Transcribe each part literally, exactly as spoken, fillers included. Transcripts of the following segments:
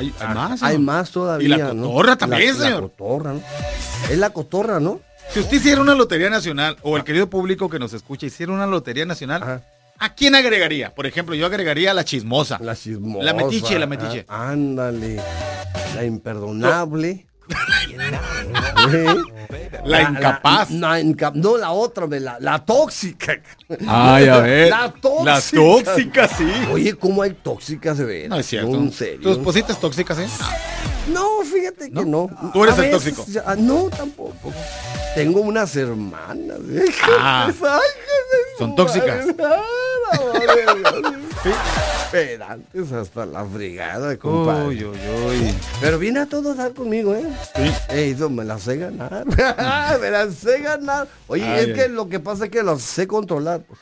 Hay, hay más, señor. Hay más todavía. Y la cotorra, ¿no? También, la, señor. La cotorra, ¿no? Es la cotorra, ¿no? Si usted hiciera una lotería nacional, o el querido público que nos escucha hiciera una lotería nacional, ajá, ¿a quién agregaría? Por ejemplo, yo agregaría a la chismosa. La chismosa. La metiche, la metiche. Ah, ándale. La imperdonable. La incapaz. La, la, inca, no, la otra, la, la tóxica. Ay, a ver. La tóxica. La tóxica, sí. Oye, ¿cómo hay tóxicas de ver? No es cierto. En serio. ¿Tus espositas tóxicas, eh? No, fíjate que no. no. ¿Tú eres a el veces, tóxico? Ya, no, tampoco. Tengo unas hermanas. ¿eh? Ah, son tóxicas. Sí. Pedantes hasta la fregada, compadre. Uy, uy, uy. Pero viene a todo dar conmigo, ¿eh? Sí. Eso me la sé ganar. Me la sé ganar. Oye, ay, es ay. que lo que pasa es que lo sé controlar. Pues.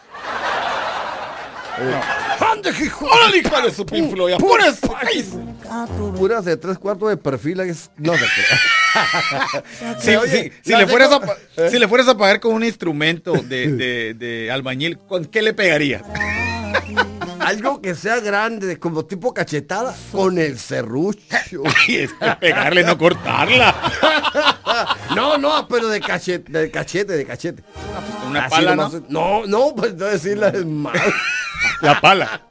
¡Ande, hijo! ¡Órale, hija de su pinflo! ¡Ya pones! Puras de tres cuartos de perfil, es, no se crea. Sí, oye, sí, si, le fueras a, ¿eh? si le fueras a pagar con un instrumento de, de, de albañil, ¿con qué le pegaría? Algo que sea grande, como tipo cachetada, con el serrucho. Ay, es que pegarle, no cortarla. No, no, pero de cachete, de cachete, de cachete. Una Así pala, ¿no? No, no, pues no decirla es mal. La pala.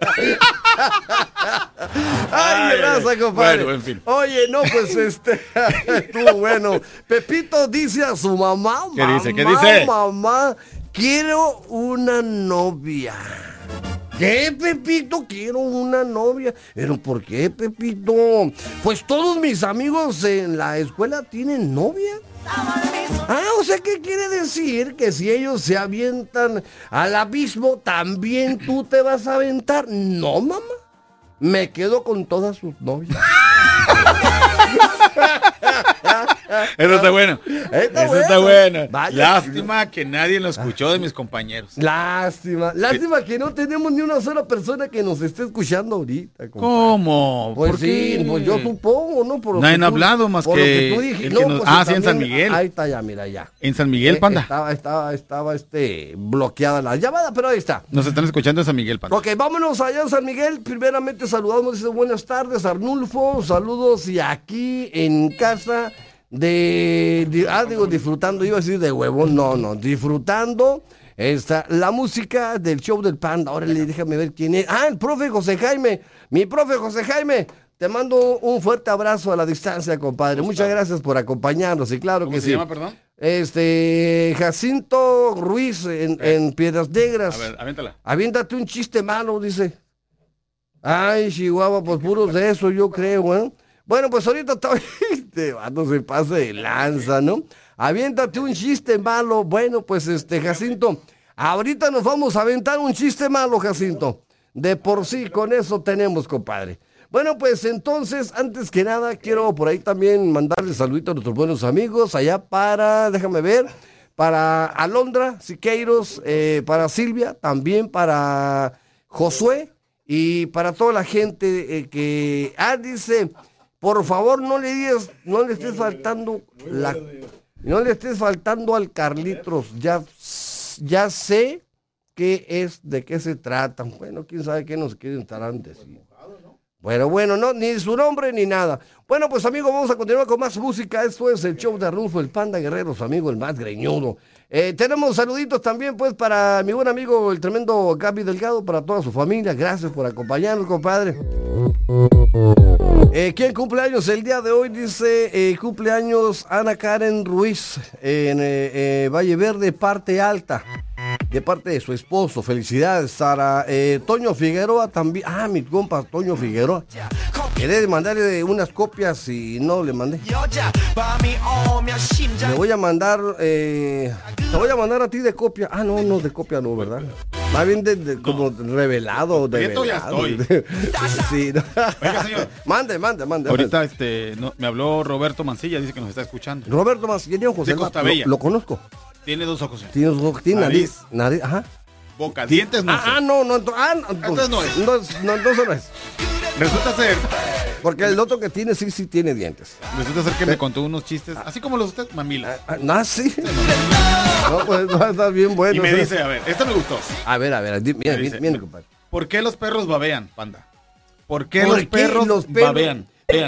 Ay, gracias, compadre. Bueno, en fin. Oye, no, pues este, estuvo bueno. Pepito dice a su mamá, ¿Qué mamá, dice? ¿Qué dice? Mamá, quiero una novia. ¿Qué, Pepito? Quiero una novia. ¿Pero por qué, Pepito? Pues todos mis amigos en la escuela tienen novia. Ah, o sea, ¿qué quiere decir? Que si ellos se avientan al abismo, ¿también tú te vas a aventar? No, mamá. Me quedo con todas sus novias. Eso está bueno. Está Eso bueno. está bueno. Vaya, lástima que nadie lo escuchó de mis compañeros. Lástima. Lástima que no tenemos ni una sola persona que nos esté escuchando ahorita. Compadre. ¿Cómo? Pues ¿Por sí, qué? pues yo supongo, ¿no? Por lo Nadie que ha tú, hablado más por que... Lo que tú dijiste. No, no, pues ah, sí, también, en San Miguel. Ahí está ya, mira, ya. En San Miguel, Panda. Eh, estaba, estaba, estaba este, bloqueada la llamada, pero ahí está. Nos están escuchando en San Miguel, Panda. Ok, vámonos allá en San Miguel. Primeramente saludamos, dice buenas tardes, Arnulfo. Saludos y aquí en casa de, de... Ah, digo, disfrutando, iba a decir de huevón. No, no, disfrutando esta, la música del show del Panda. Órale, déjame ver quién es. Ah, el profe José Jaime. Mi profe José Jaime. Te mando un fuerte abrazo a la distancia, compadre. Muchas gracias por acompañarnos. Y claro ¿Cómo que se sí. llama, perdón? Este, Jacinto Ruiz en, eh. en Piedras Negras. A ver, aviéntala. Aviéntate un chiste malo, dice. Ay, Chihuahua, pues puros de eso, yo creo, ¿eh? Bueno, pues ahorita estoy... Este vato se pasa de lanza, ¿no? Aviéntate un chiste malo. Bueno, pues este, Jacinto, ahorita nos vamos a aventar un chiste malo, Jacinto. De por sí, con eso tenemos, compadre. Bueno, pues entonces, antes que nada, quiero por ahí también mandarle saludito a nuestros buenos amigos, allá para, déjame ver, para Alondra Siqueiros, eh, para Silvia, también para Josué y para toda la gente eh, que, ah, dice, por favor no le digas, no le estés faltando la, no le estés faltando al Carlitos, ya, ya sé qué es, de qué se trata. Bueno, quién sabe qué nos quieren estar antes. Bueno, bueno, no, ni su nombre ni nada. Bueno, pues amigos, vamos a continuar con más música. Esto es el show de Arnulfo, el Panda Guerrero, su amigo el más greñudo. Eh, tenemos saluditos también, pues, para mi buen amigo, el tremendo Gaby Delgado, para toda su familia. Gracias por acompañarnos, compadre. Eh, ¿Quién cumpleaños el día de hoy? Dice, eh, cumpleaños Ana Karen Ruiz, en eh, eh, Valle Verde, parte alta. De parte de su esposo, felicidades, Sara. Eh, Toño Figueroa también. Ah, mi compa Toño Figueroa. Quería mandarle unas copias y no le mandé. Le voy a mandar, eh, te voy a mandar a ti de copia. Ah, no, no, de copia no, ¿verdad? Más bien de, de, como no. revelado, de revelado. Sí, no. Oiga, señor. Mande, mande, mande. Ahorita este, no, me habló Roberto Mancilla, dice que nos está escuchando. Roberto Mancilla, José, de Costa Bella. Lo, lo conozco. Tiene dos ojos. Tiene dos ojos, tiene nariz. Nariz, ajá. Boca, dientes no ah, sé. Ah, no, no, ah, no, entonces no es. No, no, entonces no es. Resulta ser. Porque el otro que tiene sí, sí tiene dientes. Resulta ser que me contó unos chistes, así como los de usted, mamila. Ah, ah, sí. No, pues va a estar bien bueno. Y me o sea. dice, a ver, esto me gustó. A ver, a ver, mira, mira, mira, compadre. ¿Por qué los perros babean, Panda? ¿Por qué ¿Por los qué perros los perros babean?